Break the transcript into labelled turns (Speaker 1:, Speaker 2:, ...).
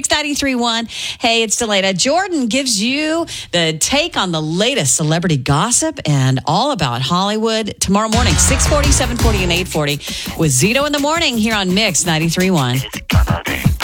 Speaker 1: Mix 93.1. Hey, it's Delana. Jordan gives you the take on the latest celebrity gossip and all about Hollywood tomorrow morning, 6:40, 7:40, and 8:40 with Zito in the morning here on Mix 93.1.